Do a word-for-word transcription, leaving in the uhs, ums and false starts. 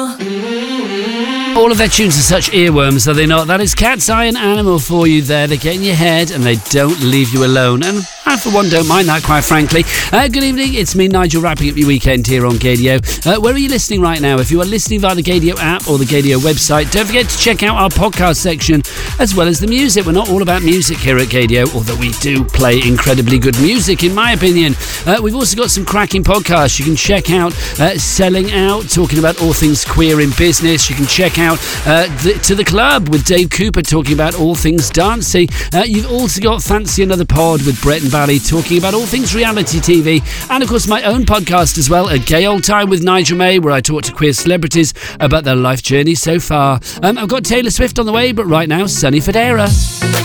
All of their tunes are such earworms, are they not? That is Cat's Eye and Animal for you there. They get in your head and they don't leave you alone. And I, for one, don't mind that, quite frankly. Uh, good evening, it's me, Nigel, wrapping up your weekend here on Gadio. Uh, where are you listening right now? If you are listening via the Gadio app or the Gadio website, don't forget to check out our podcast section as well as the music. We're not all about music here at Gadio, although we do play incredibly good music, in my opinion. Uh, we've also got some cracking podcasts. You can check out uh, Selling Out, talking about all things queer in business. You can check out uh, the, To the Club with Dave Cooper, talking about all things dancing. Uh, you've also got Fancy Another Pod with Brett and Bally, talking about all things reality T V. And of course my own podcast as well, A Gay Old Time with Nigel May, where I talk to queer celebrities about their life journey so far. Um, I've got Taylor Swift on the way, but right now, Sonny Fodera.